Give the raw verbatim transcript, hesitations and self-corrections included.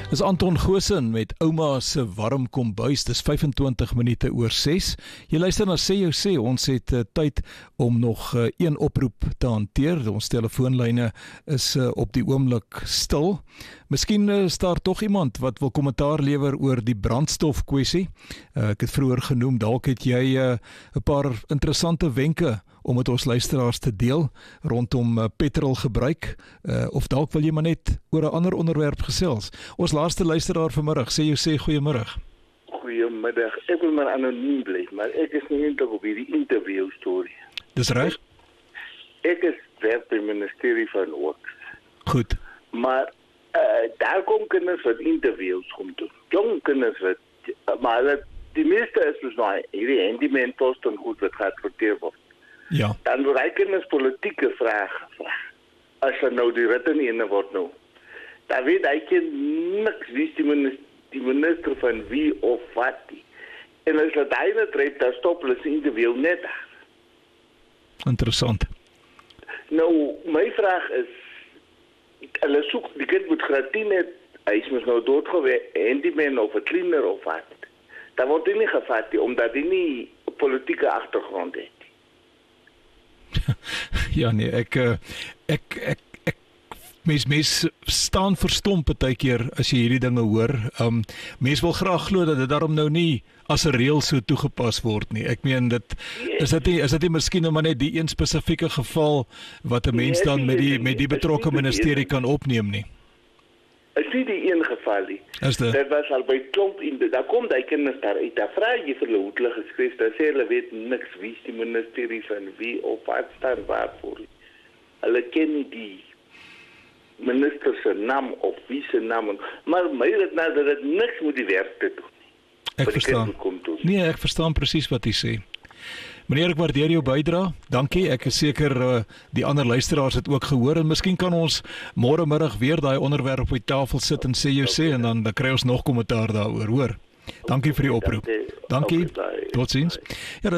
Dis Anton Goosen met Ouma se warm kombuis. Dis vyf en twintig minute oor ses. Jy luister na Sê Jou Sê. Ons het uh, tyd om nog uh, een oproep te hanteer. Ons telefoonlyne is uh, op die oomblik stil. Miskien uh, is daar tog iemand wat wil kommentaar lewer oor die brandstof kwessie. Uh, ek het vroeër genoem, dalk het jy 'n uh, paar interessante wenke om met ons luisteraars te deel rondom uh, petrolgebruik, uh, of dalk wil jy maar net oor 'n ander onderwerp gesels. Ons laaste luisteraar vanmiddag, Sê Jou Sê, goeiemiddag. Goeiemiddag, ek wil maar anoniem bly, maar ek is nie eintlik op hierdie interview storie. Dis reg? Ek is werk by die ministerie van Works. Goed. Maar uh, daar kom kinders wat interviews kom doen. Jong kinders wat, maar dat, die meeste is dus nou hierdie handyman post en goed wat gaat verteer word. Ja. Dan word hy kinders politieke vrae gevra. As er nou die rit in ene word nou. Dan weet hy niks wie is die minister, die minister van wie of wat die. En as dat hy net tref, dan stop hulle sy interview net daar. Interessant. Nou, my vraag is, hulle soek, die kind moet graad tien het, hy is mos nou doodgewees, handyman of 'n cleaner of wat. Dan word hy nie gevat nie, omdat hy nie politieke agtergrond het. Ja nee, ek ek ek ek mens mens staan verstom partykeer as jy hierdie dinge hoor. Um mens wil graag glo dat dit daarom nou nie as 'n reël so toegepas word nie. Ek meen dit is dit nie is dit nie miskien nou maar net die een spesifieke geval wat 'n mens dan met die met die betrokke ministerie kan opneem nie. Is nie die een geval nie. Is dit? Dit was al by klomp in die, daar kom die kinders daar uit, daar vraag jy vir hulle hoe hulle geskryf, daar sê hulle weet niks, wie is die ministerie van wie of wat staan waarvoor. Hulle ken nie die minister se naam of wie se naam, maar my dit nou dat dit niks moet die werk te doen nie. Ek verstaan. Nee, ek verstaan presies wat jy sê. Meneer, ek waardeer jou bydrae. Dankie. Ek is seker uh, die ander luisteraars het ook gehoor en miskien kan ons môre middag weer daai onderwerp op die tafel sit en sê jou sê en dan dan kry ons nog kommentaar daaroor, hoor. Dankie vir die oproep. Dankie. Totsiens. Ja,